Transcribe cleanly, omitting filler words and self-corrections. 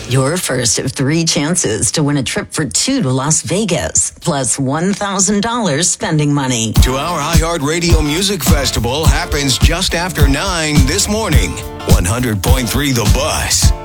Your first of 3 chances to win a trip for 2 to Las Vegas, plus $1,000 spending money. 2-hour iHeartRadio Music Festival happens just after 9 this morning. 100.3 The Buzz.